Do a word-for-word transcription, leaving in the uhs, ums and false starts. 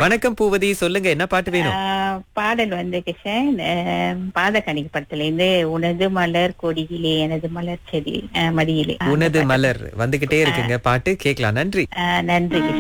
வணக்கம் பூவதி, சொல்லுங்க என்ன பாட்டு வேணும்? ஆஹ் பாடல் வந்து கிஷன் பாதகணிக்கு படத்துல இருந்து உனது மலர் கொடியிலே எனது மலர் செடி ஆஹ் மடியிலே. உனது மலர் வந்துகிட்டே இருக்குங்க, பாட்டு கேட்கலாம். நன்றி. ஆஹ் நன்றி கிஷன்.